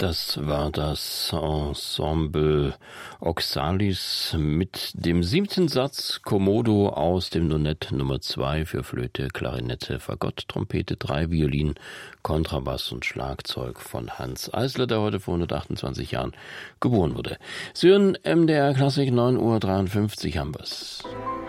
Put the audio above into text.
Das war das Ensemble Oxalis mit dem 7. Satz Komodo aus dem Nonett Nummer 2 für Flöte, Klarinette, Fagott, Trompete, 3 Violinen, Kontrabass und Schlagzeug von Hans Eisler, der heute vor 128 Jahren geboren wurde. Sie hören MDR Klassik, 9:53 Uhr haben wir's.